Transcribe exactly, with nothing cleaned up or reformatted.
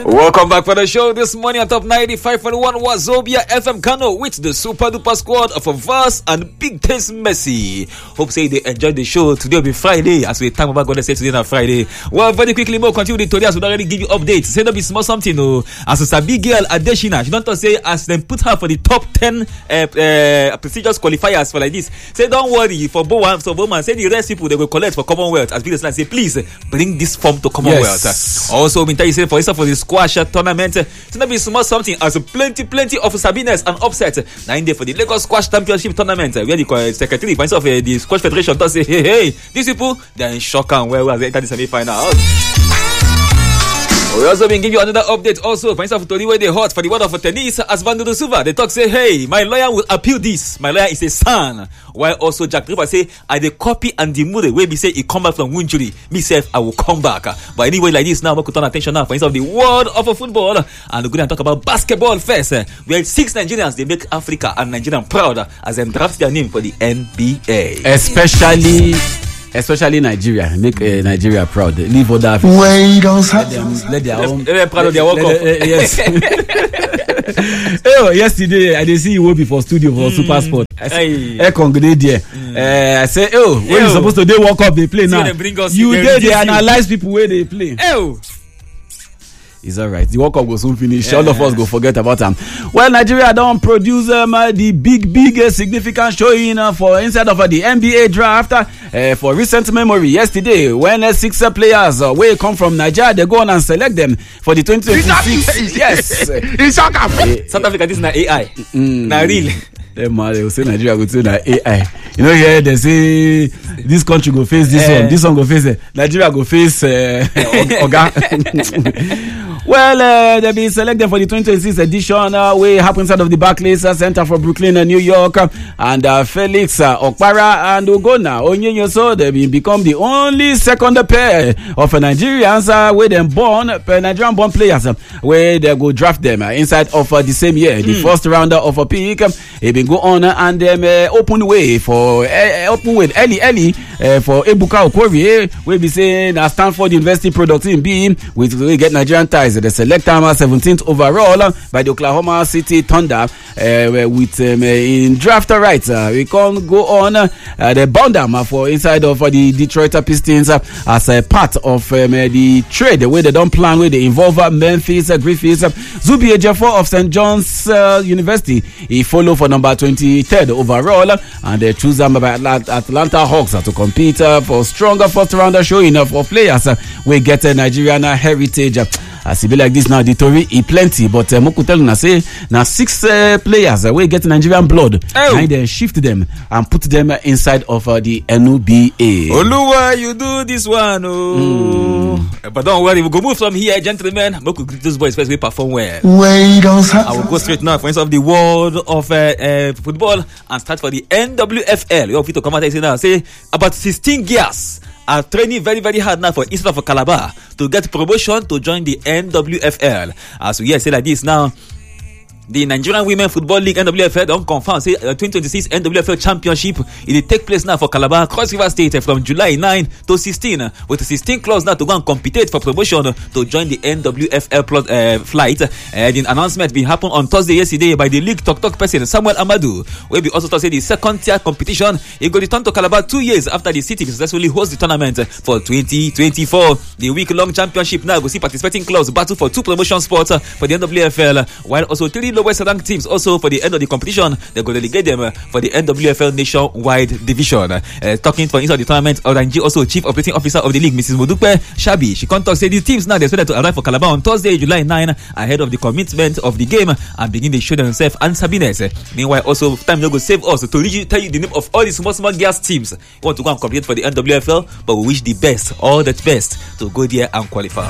Welcome back for the show this morning on Top ninety-five point one Wazobia F M Kano with the super duper squad of Vaz and Big Taste Messi. Hope say they enjoyed the show. Today will be Friday as we time about God say today on Friday. Well, very quickly more continue the story as we already give you updates. Say no be small something no. As a Sabi girl Adeshina, she don't talk say as them put her for the top ten uh, uh, prestigious qualifiers for like this. Say don't worry for Bowen, so Bowman say the rest people they will collect for Commonwealth. As Big Taste say please bring this form to Commonwealth. Yes. Also, we tell you say for instance for the squash tournament, so not be small something as plenty plenty of Sabines and upset. Nine day for the Lagos Squash Championship tournament, where the secretary for instance of the Squash Federation does say, hey hey, these people they're in shock and where was they enter the semi-final. We also been give you another update also. For instance, Tori where they hot for the world of tennis as Vandudu Suva. They talk say, hey, my lawyer will appeal this. My lawyer is a son. While also Jack Draper say, I the copy and the mood where we say he come back from injury. Myself, I will come back. But anyway, like this now, we could turn attention now for instance of the world of football. And we're going to talk about basketball first. Where six Nigerians they make Africa and Nigerian proud as they draft their name for the N B A. Especially. Especially Nigeria, make uh, Nigeria proud. Leave other Africa. Wait, don't let them let their own. Let them proud of their work. Yes. Oh, yesterday I did see you before studio for mm. Super Sport. I say, hey, congratulations. Mm. Uh, I say, oh, when you supposed to they walk up, they play now. You did they analyze people where they play. Oh. It's alright. The World Cup will soon finish. Yeah. All of us go forget about them. Well, Nigeria don't produce um, uh, the big, big, uh, significant showing uh, for inside of uh, the N B A draft. Uh, for recent memory, yesterday, when uh, six uh, players uh, where come from Nigeria, they go on and select them for the twenty twenty-six. Yes. In South Africa. South Africa, this is not A I. Mm. Not real. They will say Nigeria go to the A I. You know, here they say this country go face this uh, one, this one go face it. Nigeria go face uh, Oga. Well, uh, they'll be selected for the twenty twenty-six edition. Uh, we happen inside of the Barclays uh, Center for Brooklyn, uh, New York, uh, and uh, Felix uh, Okpara and Ogona Onyenyo. So they will become the only second pair of uh, Nigerians uh, where them born, uh, Nigerian born players, uh, where they go draft them uh, inside of uh, the same year. Mm. The first rounder of a pick, uh, it will go on uh, and um, uh, open way for uh, open way early early uh, for Ebuka Okorie. We be saying uh, Stanford University product in B with we get Nigerian ties. The select time seventeenth overall by the Oklahoma City Thunder uh, with um, in draft rights. Uh, we can go on uh, the bound them uh, for inside of uh, the Detroit Pistons uh, as a part of um, uh, the trade the way they don't plan where they involve uh, Memphis uh, Griffiths. Uh, Zubi Ejiofor of Saint John's uh, University he follow for number twenty-third overall uh, and they choose them by Atlanta Hawks uh, to compete uh, for stronger first rounder showing uh, for players uh, we get a uh, Nigerian uh, heritage. Uh, As it be like this now, the Tory is plenty, but uh, Moku tell na say now six uh, players uh, we get Nigerian blood, oh. and then shift them and put them uh, inside of uh, the N B A. Oluwa, you do this one, oh. Mm. But don't worry, we we'll go move from here, gentlemen. Moku greet those boys first. We perform well. Wait, I will go straight now for instance of the world of uh, uh, football and start for the N W F L. You have to come out and say now, say about sixteen gears are training very, very hard now for instead of Calabar to get promotion to join the N W F L. As we hear say like this now, the Nigerian Women Football League N W F L don't confirm say uh, twenty twenty-six N W F L Championship it will take place now for Calabar Cross River State uh, from July ninth to sixteenth uh, with the sixteen clause now to go and compete for promotion uh, to join the N W F L plus, uh, flight. Uh, the announcement will happen on Thursday yesterday by the league talk talk person Samuel Amadou. We will also talk say the second tier competition it will return to Calabar two years after the city successfully host the tournament uh, for twenty twenty-four. The week long championship now will see participating clubs battle for two promotion spots uh, for the N W F L uh, while also three lowest ranked teams also for the end of the competition they go delegate them uh, for the N W F L nationwide division. Uh, talking for inside the tournament, Oranji also chief operating officer of the league Missus Modupe Shabi she contact say the teams now they're expected to arrive for Calabar on Thursday July ninth ahead of the commitment of the game and begin to show themselves and Sabines. Uh, meanwhile also time no go save us to reach, tell you the name of all the small small gas teams who want to go and compete for the N W F L, but we wish the best all the best to go there and qualify.